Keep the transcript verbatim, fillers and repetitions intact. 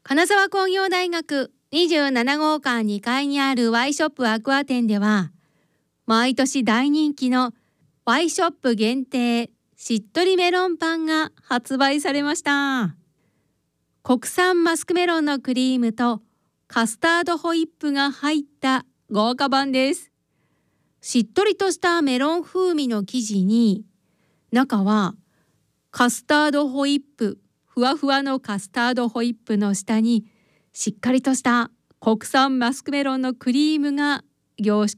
金沢工業大学にじゅうななごうかんにかいにあるワイショップアクア店では、毎年大人気のワイショップ限定しっとりメロンパンが発売されました。国産マスクメロンのクリームとカスタードホイップが入った豪華版です。しっとりとしたメロン風味の生地に、中はカスタードホイップ、ふわふわのカスタードホイップの下にしっかりとした国産マスクメロンのクリームが凝縮